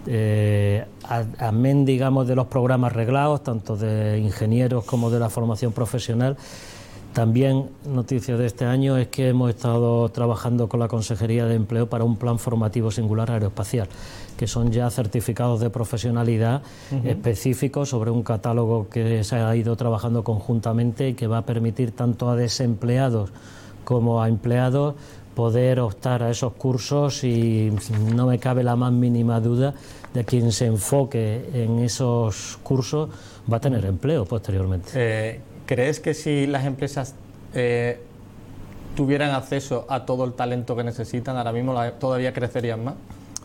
Amén, digamos, de los programas reglados, tanto de ingenieros como de la formación profesional. También noticia de este año es que hemos estado trabajando con la Consejería de Empleo para un plan formativo singular aeroespacial, que son ya certificados de profesionalidad específicos sobre un catálogo que se ha ido trabajando conjuntamente y que va a permitir tanto a desempleados como a empleados poder optar a esos cursos, y no me cabe la más mínima duda de quien se enfoque en esos cursos va a tener empleo posteriormente. ¿Crees que si las empresas tuvieran acceso a todo el talento que necesitan, ahora mismo todavía crecerían más?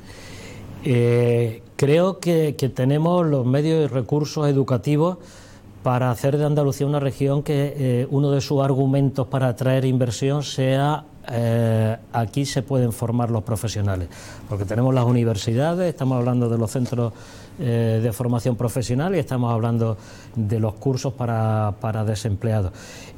Creo que tenemos los medios y recursos educativos para hacer de Andalucía una región que uno de sus argumentos para atraer inversión sea aquí se pueden formar los profesionales, porque tenemos las universidades, estamos hablando de los centros de formación profesional y estamos hablando de los cursos para desempleados.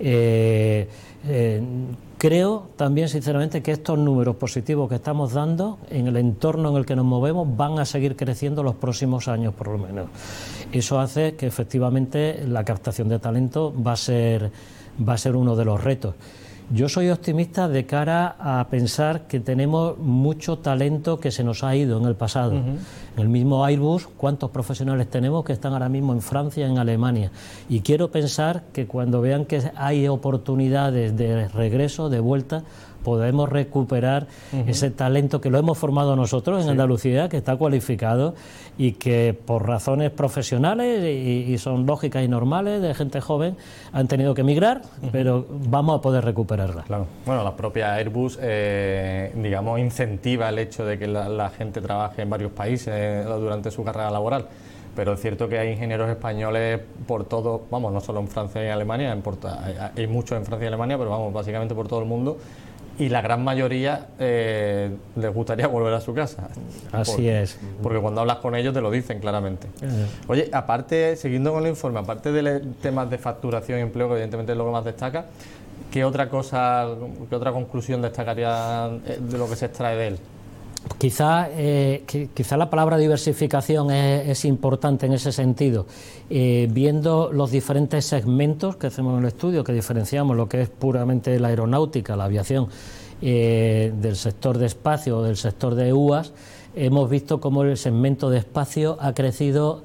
Creo también sinceramente que estos números positivos que estamos dando en el entorno en el que nos movemos van a seguir creciendo los próximos años por lo menos. Eso hace que efectivamente la captación de talento va a ser uno de los retos. Yo soy optimista de cara a pensar que tenemos mucho talento que se nos ha ido en el pasado. En el mismo Airbus, ¿cuántos profesionales tenemos que están ahora mismo en Francia, en Alemania? Y quiero pensar que cuando vean que hay oportunidades de regreso, de vuelta, podemos recuperar ese talento que lo hemos formado nosotros en Andalucía, que está cualificado y que por razones profesionales y son lógicas y normales de gente joven han tenido que emigrar, pero vamos a poder recuperarla. Claro. Bueno, la propia Airbus, digamos, incentiva el hecho de que la gente trabaje en varios países durante su carrera laboral. Pero es cierto que hay ingenieros españoles por todo, vamos, no solo en Francia y Alemania, hay muchos en Francia y Alemania, pero vamos, básicamente por todo el mundo. Y la gran mayoría les gustaría volver a su casa. Así es. Porque cuando hablas con ellos te lo dicen claramente. Oye, aparte, siguiendo con el informe, aparte de temas de facturación y empleo, que evidentemente es lo que más destaca, ¿qué otra conclusión destacaría de lo que se extrae de él? Quizá la palabra diversificación es importante en ese sentido. Viendo los diferentes segmentos que hacemos en el estudio, que diferenciamos lo que es puramente la aeronáutica, la aviación, del sector de espacio o del sector de UAS, hemos visto cómo el segmento de espacio ha crecido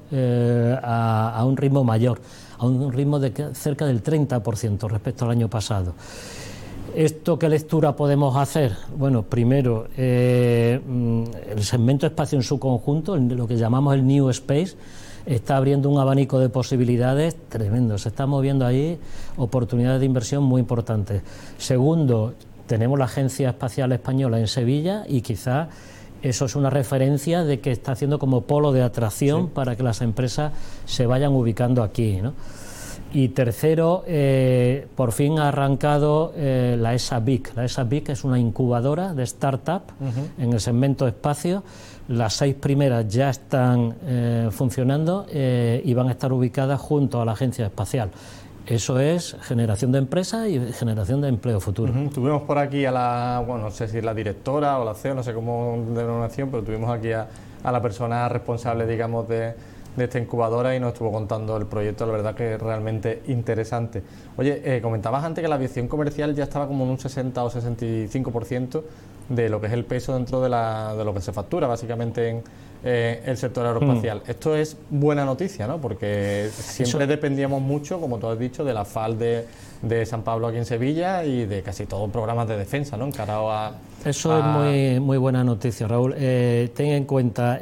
a un ritmo mayor, a un ritmo de cerca del 30% respecto al año pasado. ¿Esto qué lectura podemos hacer? Bueno, primero, el segmento espacio en su conjunto, lo que llamamos el New Space, está abriendo un abanico de posibilidades tremendo. Se están moviendo ahí oportunidades de inversión muy importantes. Segundo, tenemos la Agencia Espacial Española en Sevilla y quizás eso es una referencia de que está haciendo como polo de atracción para que las empresas se vayan ubicando aquí, ¿no? Y tercero, por fin ha arrancado la ESA BIC. La ESA BIC es una incubadora de startup en el segmento espacio. Las 6 primeras ya están funcionando y van a estar ubicadas junto a la Agencia Espacial. Eso es generación de empresas y generación de empleo futuro. Tuvimos por aquí no sé si es la directora o la CEO, no sé cómo denominación, pero tuvimos aquí a la persona responsable, digamos, de esta incubadora y nos estuvo contando el proyecto. La verdad que es realmente interesante. Oye, comentabas antes que la aviación comercial ya estaba como en un 60 o 65% de lo que es el peso dentro de lo que se factura básicamente en el sector aeroespacial. Esto es buena noticia, ¿no? Porque siempre dependíamos mucho, como tú has dicho, de la FAL de San Pablo aquí en Sevilla y de casi todos los programas de defensa, ¿no? Encarado a... Eso es muy buena noticia, Raúl. Ten en cuenta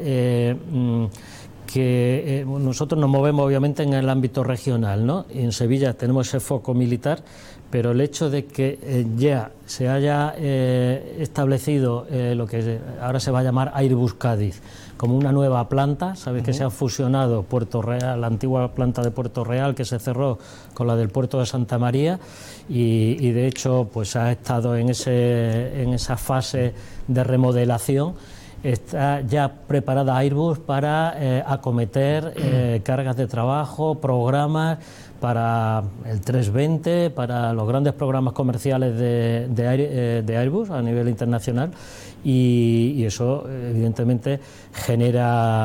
que nosotros nos movemos obviamente en el ámbito regional, ¿no? En Sevilla tenemos ese foco militar, pero el hecho de que ya se haya establecido lo que ahora se va a llamar Airbus Cádiz como una nueva planta, sabes que se ha fusionado Puerto Real, la antigua planta de Puerto Real que se cerró con la del puerto de Santa María y de hecho pues ha estado en esa fase de remodelación. Está ya preparada Airbus para acometer cargas de trabajo, programas para el 320, para los grandes programas comerciales de Airbus a nivel internacional y eso evidentemente genera